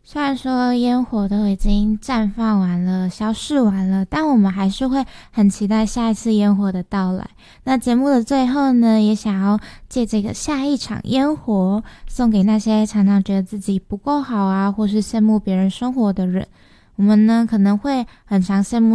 虽然说烟火都已经绽放完了、消逝完了，但我们还是会很期待下一次烟火的到来。那节目的最后呢，也想要借这个下一场烟火，送给那些常常觉得自己不够好啊，或是羡慕别人生活的人。我们呢可能会很常羡慕